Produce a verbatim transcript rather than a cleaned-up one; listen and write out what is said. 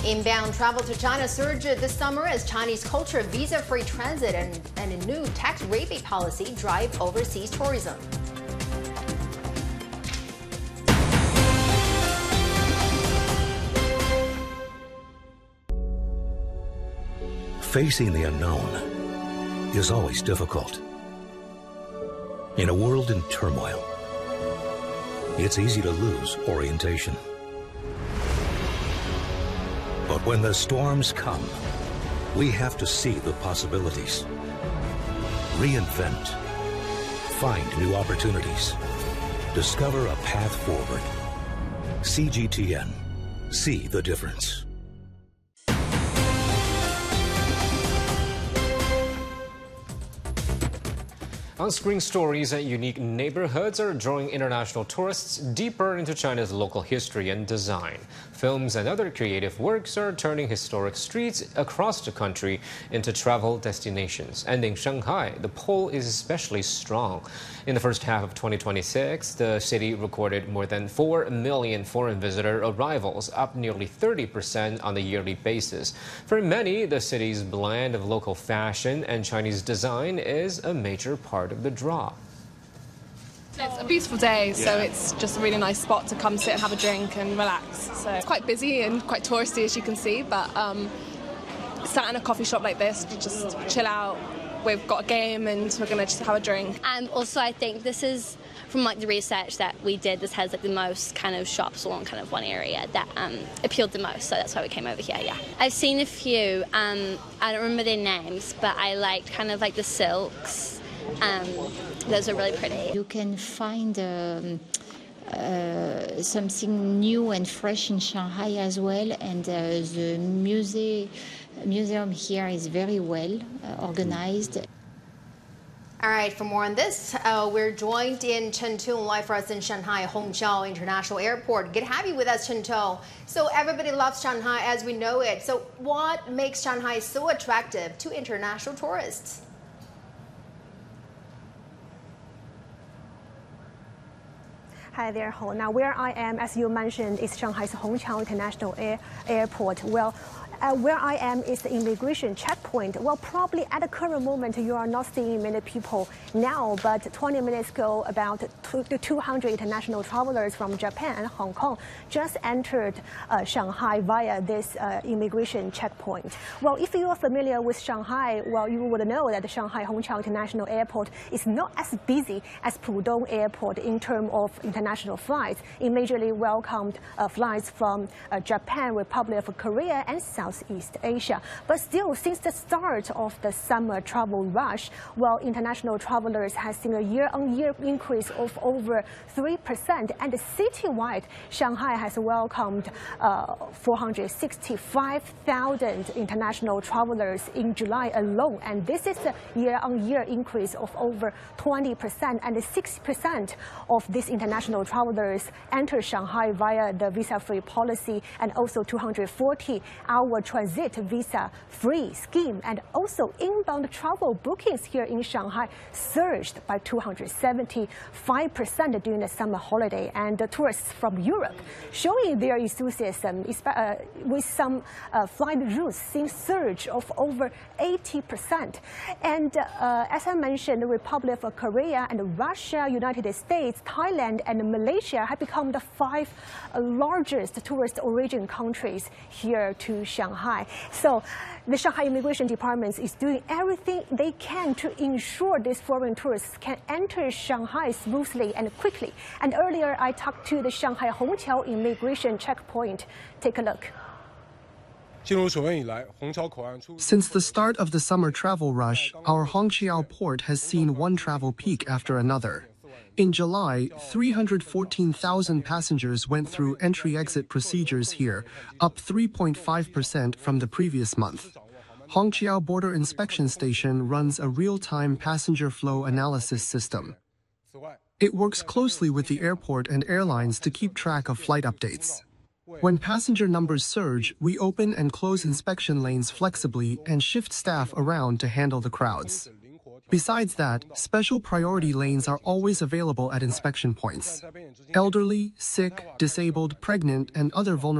Inbound travel to China surged this summer as Chinese culture, visa-free transit, and, and a new tax rebate policy drive overseas tourism. Facing the unknown is always difficult. In a world in turmoil, it's easy to lose orientation. But when the storms come, we have to see the possibilities, reinvent, find new opportunities, discover a path forward. C G T N. See the difference. On-screen stories and unique neighborhoods are drawing international tourists deeper into China's local history and design. Films and other creative works are turning historic streets across the country into travel destinations. And in Shanghai, the pull is especially strong. In the first half of twenty twenty-six, the city recorded more than four million foreign visitor arrivals, up nearly thirty percent on a yearly basis. For many, the city's blend of local fashion and Chinese design is a major part of the draw. It's a beautiful day, so it's just a really nice spot to come sit and have a drink and relax. So it's quite busy and quite touristy, as you can see, but um, sat in a coffee shop like this to just chill out. We've got a game and we're going to just have a drink. And also I think this is, from like the research that we did, this has like the most kind of shops along kind of one area that um, appealed the most, so that's why we came over here, yeah. I've seen a few, um, I don't remember their names, but I liked kind of like the silks. Um, those are really pretty. You can find um, uh, something new and fresh in Shanghai as well, and uh, the muse museum here is very well uh, organized. All right, for more on this, uh, we're joined in Chen Tu, live for us in Shanghai Hongqiao International Airport. Good to have you with us, Chen Tu. So everybody loves Shanghai as we know it. So what makes Shanghai so attractive to international tourists? Hi there, Ho. Now, where I am, as you mentioned, is Shanghai's Hongqiao International Air Airport. Well, Uh, where I am is the immigration checkpoint. Well, probably at the current moment, you are not seeing many people now, but twenty minutes ago, about two hundred international travelers from Japan and Hong Kong just entered uh, Shanghai via this uh, immigration checkpoint. Well, if you are familiar with Shanghai, well, you would know that the Shanghai Hongqiao International Airport is not as busy as Pudong Airport in terms of international flights. It majorly welcomed uh, flights from uh, Japan, Republic of Korea, and South Southeast Asia. But still, since the start of the summer travel rush, well, international travelers have seen a year-on-year increase of over three percent, and citywide, Shanghai has welcomed uh, four hundred sixty-five thousand international travelers in July alone, and this is a year-on-year increase of over twenty percent, and six percent of these international travelers enter Shanghai via the visa-free policy, and also two hundred forty hour transit visa-free scheme, and also inbound travel bookings here in Shanghai surged by two hundred seventy-five percent during the summer holiday, and the tourists from Europe showing their enthusiasm uh, with some uh, flight routes seeing surge of over eighty percent. And uh, as I mentioned, the Republic of Korea and Russia, United States, Thailand, and Malaysia have become the five uh, largest tourist origin countries here to Shanghai. So the Shanghai Immigration Department is doing everything they can to ensure these foreign tourists can enter Shanghai smoothly and quickly. And earlier I talked to the Shanghai Hongqiao Immigration Checkpoint. Take a look. Since the start of the summer travel rush, our Hongqiao port has seen one travel peak after another. In July, three hundred fourteen thousand passengers went through entry-exit procedures here, up three point five percent from the previous month. Hongqiao Border Inspection Station runs a real-time passenger flow analysis system. It works closely with the airport and airlines to keep track of flight updates. When passenger numbers surge, we open and close inspection lanes flexibly and shift staff around to handle the crowds. Besides that, special priority lanes are always available at inspection points. Elderly, sick, disabled, pregnant, and other vulnerable